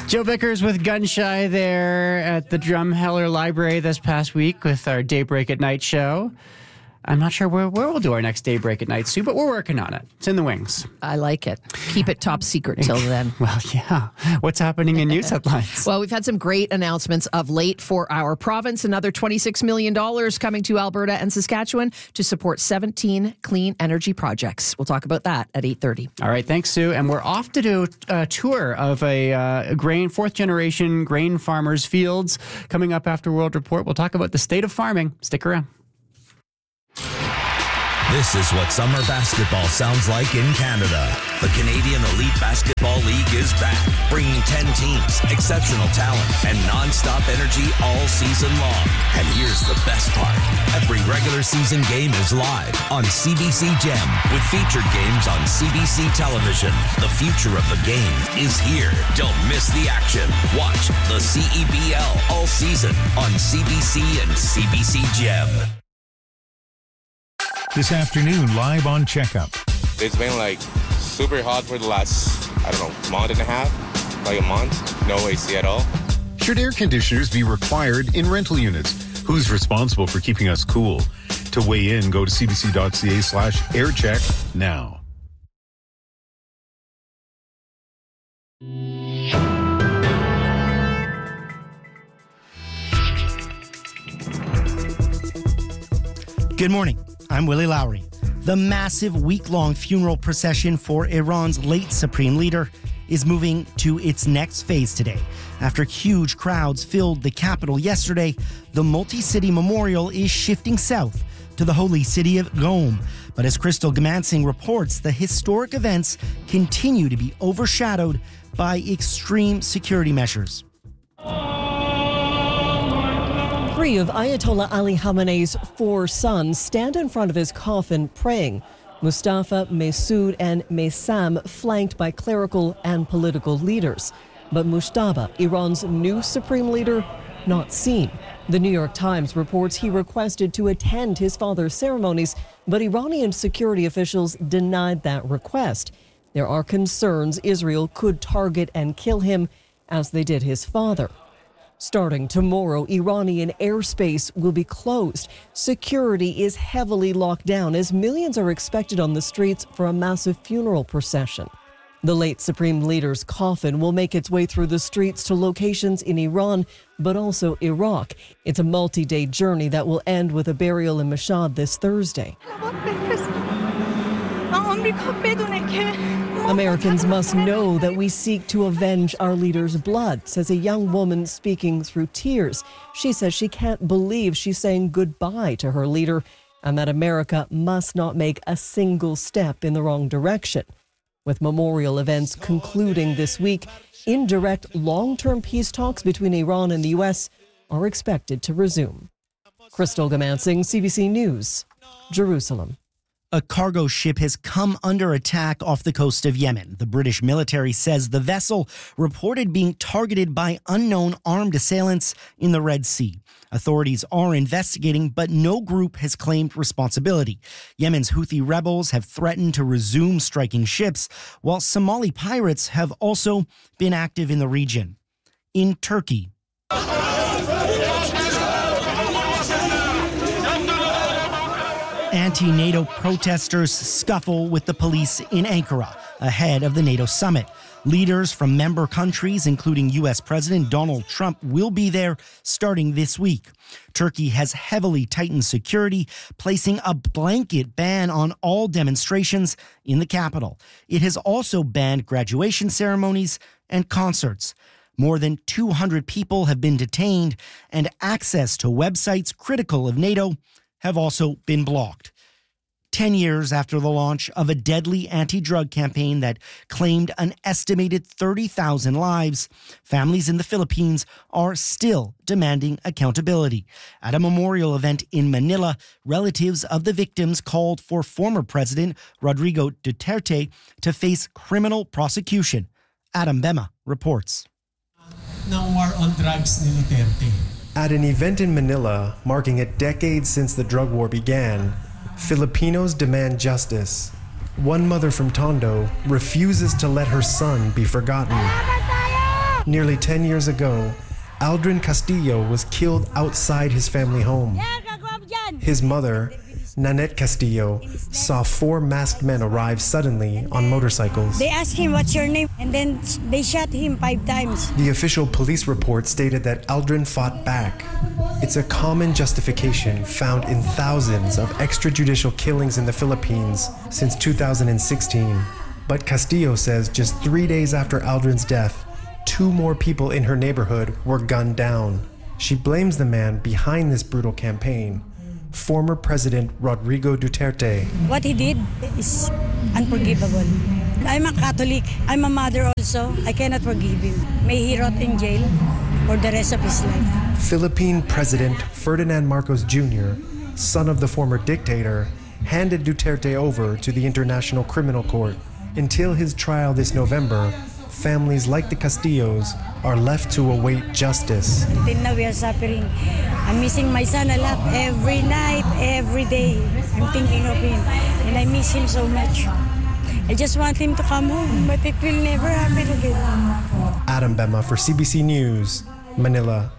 Joe Vickers with Gunshy there at the Drumheller Library this past week with our Daybreak at Night show. I'm not sure where we'll do our next Daybreak at Night, Sue, but we're working on it. It's in the wings. I like it. Keep it top secret till then. Well, yeah. What's happening in news headlines? Well, we've had some great announcements of late for our province. Another $26 million coming to Alberta and Saskatchewan to support 17 clean energy projects. We'll talk about that at 8:30. All right. Thanks, Sue. And we're off to do a tour of a fourth-generation grain farmers' fields coming up after World Report. We'll talk about the state of farming. Stick around. This is what summer basketball sounds like in Canada. The Canadian Elite Basketball League is back, bringing 10 teams, exceptional talent, and non-stop energy all season long. And here's the best part. Every regular season game is live on CBC Gem with featured games on CBC television. The future of the game is here. Don't miss the action. Watch the CEBL all season on CBC and CBC Gem. This afternoon, live on Checkup. It's been super hot for the last, month and a half, a month. No AC at all. Should air conditioners be required in rental units? Who's responsible for keeping us cool? To weigh in, go to cbc.ca/aircheck now. Good morning. I'm Willie Lowry. The massive week-long funeral procession for Iran's late supreme leader is moving to its next phase today. After huge crowds filled the capital yesterday, the multi-city memorial is shifting south to the holy city of Qom. But as Crystal Gamansing reports, the historic events continue to be overshadowed by extreme security measures. Three of Ayatollah Ali Khamenei's 4 sons stand in front of his coffin praying. Mustafa, Masoud, and Maysam flanked by clerical and political leaders. But Mujtaba, Iran's new supreme leader, not seen. The New York Times reports he requested to attend his father's ceremonies, but Iranian security officials denied that request. There are concerns Israel could target and kill him, as they did his father. Starting tomorrow, Iranian airspace will be closed. Security is heavily locked down as millions are expected on the streets for a massive funeral procession. The late supreme leader's coffin will make its way through the streets to locations in Iran, but also Iraq. It's a multi-day journey that will end with a burial in Mashhad this Thursday. Americans must know that we seek to avenge our leader's blood, says a young woman speaking through tears. She says she can't believe she's saying goodbye to her leader and that America must not make a single step in the wrong direction. With memorial events concluding this week, indirect long-term peace talks between Iran and the U.S. are expected to resume. Crystal Gamansing, CBC News, Jerusalem. A cargo ship has come under attack off the coast of Yemen. The British military says the vessel reported being targeted by unknown armed assailants in the Red Sea. Authorities are investigating, but no group has claimed responsibility. Yemen's Houthi rebels have threatened to resume striking ships, while Somali pirates have also been active in the region. In Turkey, anti-NATO protesters scuffle with the police in Ankara ahead of the NATO summit. Leaders from member countries, including U.S. President Donald Trump, will be there starting this week. Turkey has heavily tightened security, placing a blanket ban on all demonstrations in the capital. It has also banned graduation ceremonies and concerts. More than 200 people have been detained, and access to websites critical of NATO have also been blocked. 10 years after the launch of a deadly anti-drug campaign that claimed an estimated 30,000 lives, families in the Philippines are still demanding accountability. At a memorial event in Manila, relatives of the victims called for former President Rodrigo Duterte to face criminal prosecution. Adam Bema reports. Ng war on drugs ni Duterte. At an event in Manila marking a decade since the drug war began, Filipinos demand justice. One mother from Tondo refuses to let her son be forgotten. Nearly 10 years ago, Aldrin Castillo was killed outside his family home. His mother, Nanette Castillo, saw 4 masked men arrive suddenly on motorcycles. They asked him, "What's your name?" And then they shot him 5 times. The official police report stated that Aldrin fought back. It's a common justification found in thousands of extrajudicial killings in the Philippines since 2016. But Castillo says just 3 days after Aldrin's death, 2 more people in her neighborhood were gunned down. She blames the man behind this brutal campaign, former President Rodrigo Duterte. What he did is unforgivable. I'm a Catholic. I'm a mother also. I cannot forgive him. May he rot in jail for the rest of his life. Philippine President Ferdinand Marcos Jr., son of the former dictator, handed Duterte over to the International Criminal Court. Until his trial this November, families like the Castillos are left to await justice. Until now we are suffering. I'm missing my son a lot. Every night, every day, I'm thinking of him. And I miss him so much. I just want him to come home, but it will never happen again. Adam Bema for CBC News, Manila.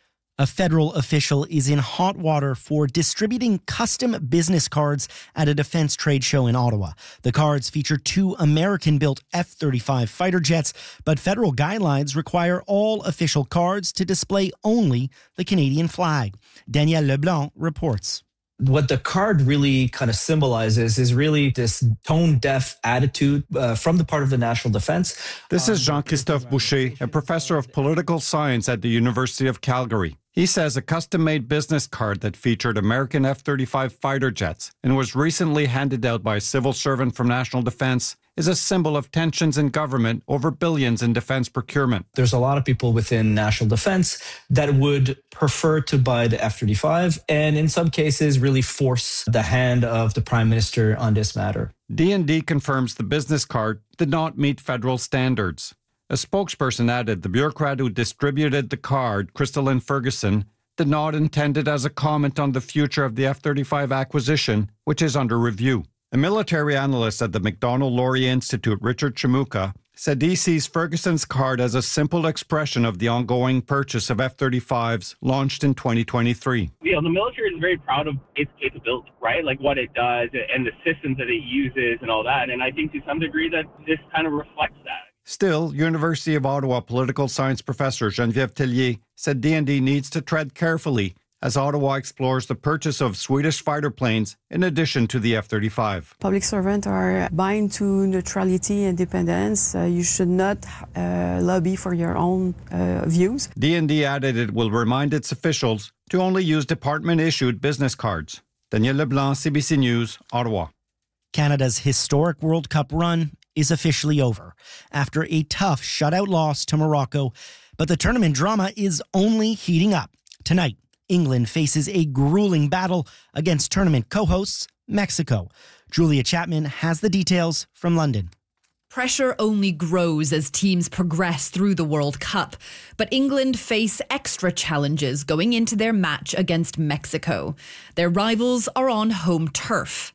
A federal official is in hot water for distributing custom business cards at a defense trade show in Ottawa. The cards feature 2 American-built F-35 fighter jets, but federal guidelines require all official cards to display only the Canadian flag. Danielle Leblanc reports. What the card really kind of symbolizes is really this tone-deaf attitude from the part of the National Defense. This is Jean-Christophe Boucher, a professor of political science at the University of Calgary. He says a custom-made business card that featured American F-35 fighter jets and was recently handed out by a civil servant from National Defense is a symbol of tensions in government over billions in defense procurement. There's a lot of people within National Defense that would prefer to buy the F-35 and in some cases really force the hand of the Prime Minister on this matter. D&D confirms the business card did not meet federal standards. A spokesperson added the bureaucrat who distributed the card, Crystalline Ferguson, did not intend it as a comment on the future of the F-35 acquisition, which is under review. A military analyst at the Macdonald-Laurier Institute, Richard Chimuka, said he sees Ferguson's card as a simple expression of the ongoing purchase of F-35s launched in 2023. The military is very proud of its capability, right? Like what it does and the systems that it uses and all that. And I think to some degree that this kind of reflects that. Still, University of Ottawa political science professor Geneviève Tellier said D&D needs to tread carefully as Ottawa explores the purchase of Swedish fighter planes in addition to the F-35. Public servants are bound to neutrality and independence. You should not lobby for your own views. D&D added it will remind its officials to only use department-issued business cards. Daniel Leblanc, CBC News, Ottawa. Canada's historic World Cup run is officially over after a tough shutout loss to Morocco. But the tournament drama is only heating up. Tonight, England faces a grueling battle against tournament co-hosts Mexico. Julia Chapman has the details from London. Pressure only grows as teams progress through the World Cup, but England face extra challenges going into their match against Mexico. Their rivals are on home turf.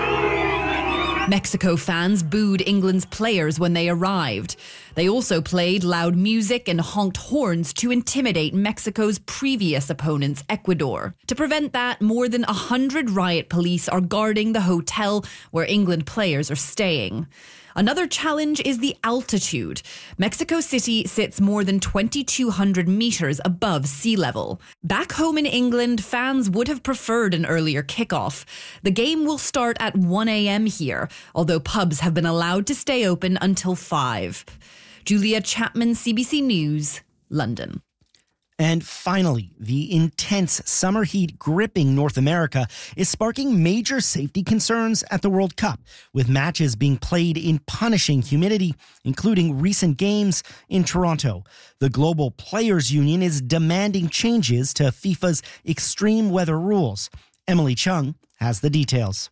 Mexico fans booed England's players when they arrived. They also played loud music and honked horns to intimidate Mexico's previous opponents, Ecuador. To prevent that, more than 100 riot police are guarding the hotel where England players are staying. Another challenge is the altitude. Mexico City sits more than 2,200 meters above sea level. Back home in England, fans would have preferred an earlier kickoff. The game will start at 1 a.m. here, although pubs have been allowed to stay open until 5. Julia Chapman, CBC News, London. And finally, the intense summer heat gripping North America is sparking major safety concerns at the World Cup, with matches being played in punishing humidity, including recent games in Toronto. The Global Players Union is demanding changes to FIFA's extreme weather rules. Emily Chung has the details.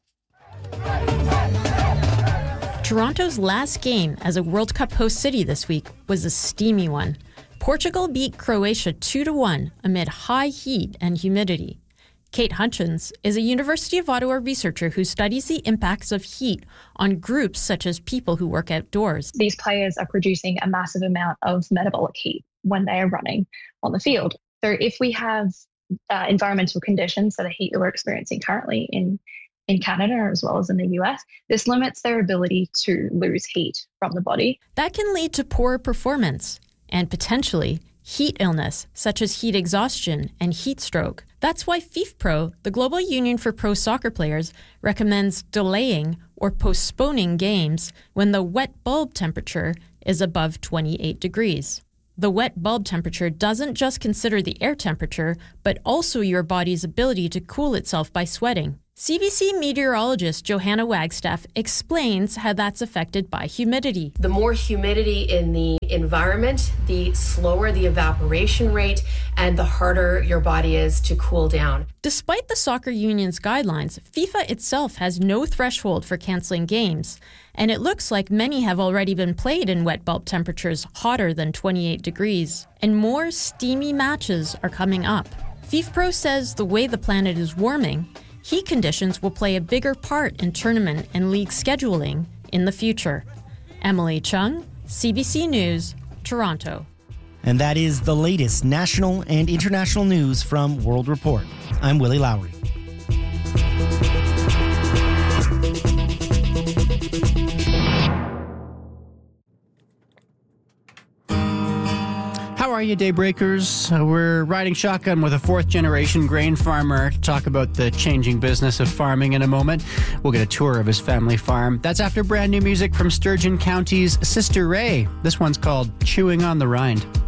Toronto's last game as a World Cup host city this week was a steamy one. Portugal beat Croatia 2-1 amid high heat and humidity. Kate Hutchins is a University of Ottawa researcher who studies the impacts of heat on groups such as people who work outdoors. These players are producing a massive amount of metabolic heat when they are running on the field. So if we have environmental conditions that are heat that we're experiencing currently in Canada as well as in the US, this limits their ability to lose heat from the body. That can lead to poor performance and potentially heat illness, such as heat exhaustion and heat stroke. That's why FIFPro, the Global Union for Pro Soccer Players, recommends delaying or postponing games when the wet bulb temperature is above 28 degrees. The wet bulb temperature doesn't just consider the air temperature, but also your body's ability to cool itself by sweating. CBC meteorologist Johanna Wagstaff explains how that's affected by humidity. The more humidity in the environment, the slower the evaporation rate and the harder your body is to cool down. Despite the soccer union's guidelines, FIFA itself has no threshold for canceling games, and it looks like many have already been played in wet bulb temperatures hotter than 28 degrees, and more steamy matches are coming up. FIFPro says the way the planet is warming, heat conditions will play a bigger part in tournament and league scheduling in the future. Emily Chung, CBC News, Toronto. And that is the latest national and international news from World Report. I'm Willie Lowry. How are you, Daybreakers? We're riding shotgun with a fourth-generation grain farmer to talk about the changing business of farming in a moment. We'll get a tour of his family farm. That's after brand new music from Sturgeon County's Sister Ray. This one's called Chewing on the Rind.